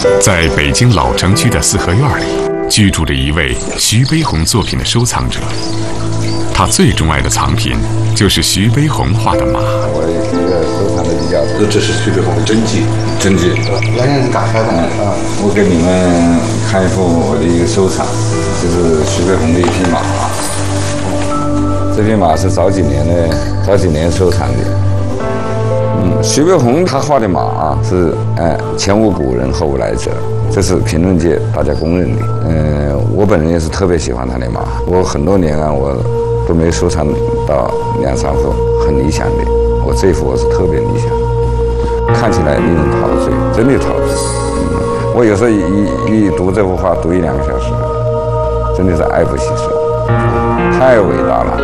在北京老城区的四合院里，居住着一位徐悲鸿作品的收藏者。他最钟爱的藏品就是徐悲鸿画的马。 我这个收藏的比较多， 这是徐悲鸿的真迹。 真迹。 来人打开的。 我给你们看一幅我的一个收藏，就是徐悲鸿的一匹马。这匹马是早几年收藏的。徐悲鸿他画的马是前无古人后无来者，这是评论界大家公认的。我本人也是特别喜欢他的马，我很多年我都没收藏到2、3幅很理想的，我这幅我是特别理想，看起来令人陶醉，真的陶醉。我有时候一读这幅画读1、2个小时，真的是爱不释手，太伟大了。